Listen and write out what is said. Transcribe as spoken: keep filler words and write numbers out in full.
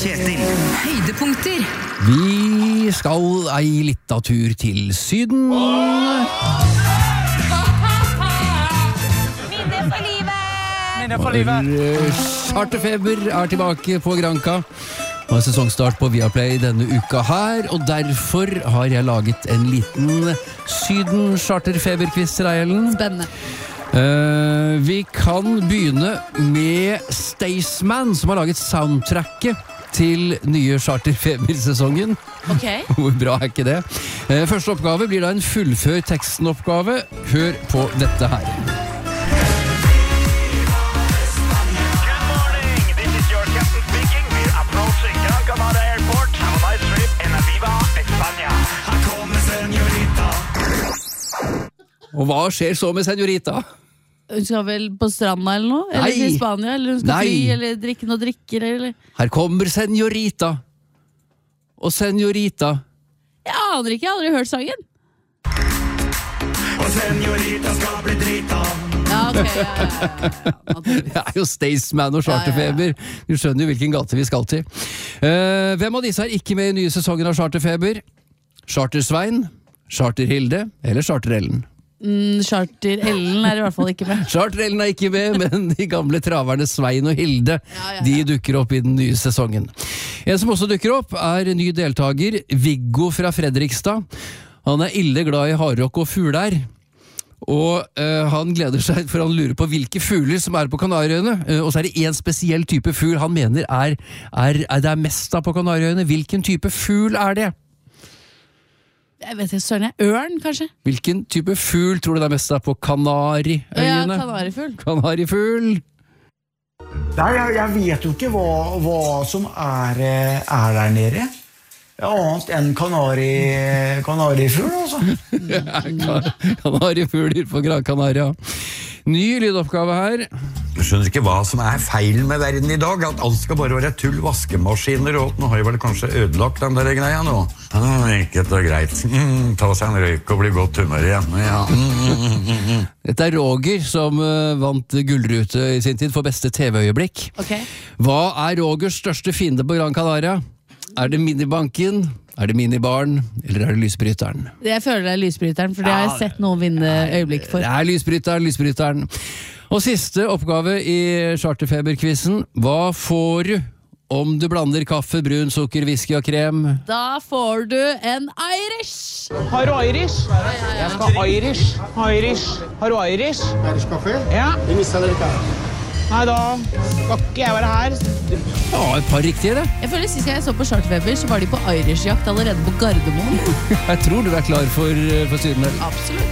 Kjetil. Høydepunkter. Vi skal ei lita tur til Syden. Minne for livet! Minne for livet! Charterfeber er tilbake på Granca. Og sesongstart på Viaplay denne uka her, og derfor har jeg laget en liten Syden-charterfeber-quiz til deg, Ellen. Spennende. Uh, vi kan begynne med Staysman, som har laget soundtracket til nye Charterfeber-sesongen. Ok. Hvor bra er ikke det? Uh, første oppgave blir da en fullfør teksten-oppgave. Hør på dette her. Og hva skjer så med Senorita? Hun skal vel på stranda eller noe? Eller Nei. til Spania? Eller hun skal Nei. fly, eller drikke noe drikker? Eller? Her kommer Senorita. Og Senorita. Jeg aner ikke, jeg har aldri hørt sangen. Og Senorita skal bli drita. Ja, ok, ja, ja, ja, ja. Det er jo Staysman og Charterfeber. Du skjønner jo hvilken gate vi skal til. Uh, hvem av disse er ikke med i nye sesongen av Charterfeber? Charter-Svein, Charter-Hilde eller Charter-Ellen? Mm, Charter Ellen er i hvert fall ikke med. Charter-Ellen er ikke med, men de gamle traverne Svein og Hilde, Ja, ja, ja. de dukker opp i den nye sesongen. En som også dukker opp er ny deltaker, Viggo fra Fredrikstad. Han er ille glad i hardrock og fugler. Og øh, han gleder seg, for han lurer på hvilke fugler som er på Kanariøyene. Uh, og så er det en spesiell type fugl han mener er, er, er det er mest av på Kanariøyene. Hvilken type fugl er det? Jeg vet ikke, søren jeg. Ørn, kanskje? Hvilken type fugl tror du det er mest av på Kanariøyene? Ja, kanarifugl. Kanarifugl. Nei, jeg, jeg vet jo ikke hva, hva som er, eh, er der nede. Annet enn kanari, kanarifugl, altså. Kanarifugler på Gran Canaria. Ny lydoppgave her. Jeg skjønner ikke hva som er feilen med verden i dag. At alt skal bare være tull, vaskemaskiner og nå har jeg vel kanskje ødelagt den der greia nå. Ah, enkelt og greit. Mm, ta seg en røyk og bli godt humør igjen. Ja. Mm, mm, mm, mm. Dette er Roger som uh, vant gullrute i sin tid for beste T V-øyeblikk. Ok. Hva er Rogers største fiende på Gran Canaria? Er det minibanken, er det minibaren, eller er det lysbryteren? Jeg føler det er lysbryteren, for det har jeg sett noen vinne øyeblikk for. Det er lysbryteren, lysbryteren. Og siste oppgave i Charterfeber-quizen. Hva får du om du blander kaffe, brun sukker, whisky og krem? Da får du en Irish! Har du Irish? Jeg skal ha Irish. Irish. Har du Irish? Irish kaffe? Ja. Det misser dere ikke. Nei, da skal ikke jeg være her. Ja, et par riktige det. Jeg føler Sist gang jeg så på Charterfeber, så var de på Irish-jakt allerede på Gardermoen. Jeg tror du er klar for, for Syden. Absolutt.